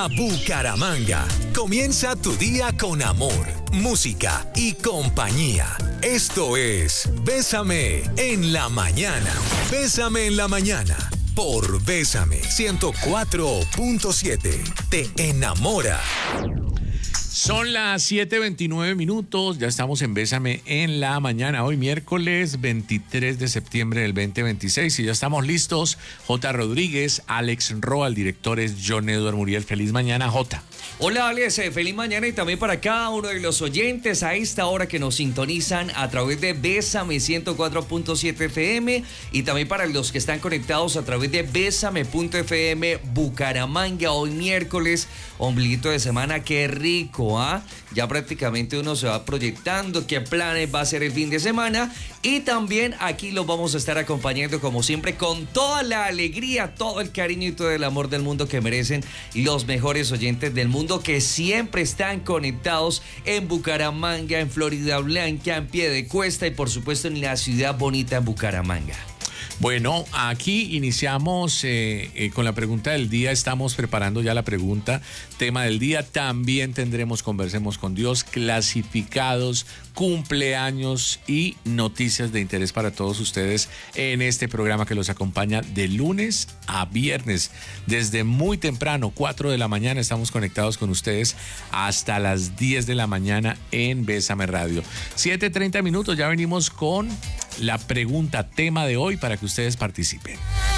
a Bucaramanga. Comienza tu día con amor, música y compañía. Esto es Bésame en la mañana. Bésame en la mañana. Por Bésame 104.7. Te enamora. Son las 7:29, ya estamos en Bésame en la mañana, hoy miércoles 23 de septiembre del 2026 y ya estamos listos. J. Rodríguez, Alex Roa, el director es John Edward Muriel. Feliz mañana, J. Hola Alex, feliz mañana y también para cada uno de los oyentes a esta hora que nos sintonizan a través de Bésame 104.7 FM y también para los que están conectados a través de Bésame.fm Bucaramanga. Hoy miércoles, ombliguito de semana, qué rico, ¿ah? Ya prácticamente uno se va proyectando qué planes va a ser el fin de semana y también aquí los vamos a estar acompañando como siempre con toda la alegría, todo el cariño y todo el amor del mundo que merecen los mejores oyentes del mundo que siempre están conectados en Bucaramanga, en Florida Blanca, en Piedecuesta y por supuesto en la ciudad bonita en Bucaramanga. Bueno, aquí iniciamos con la pregunta del día, estamos preparando ya la pregunta, tema del día, también tendremos Conversemos con Dios, clasificados, cumpleaños y noticias de interés para todos ustedes en este programa que los acompaña de lunes a viernes, desde muy temprano, 4 de la mañana estamos conectados con ustedes hasta las 10 de la mañana en Bésame Radio. 7:30, ya venimos con la pregunta, tema de hoy para que ustedes participen.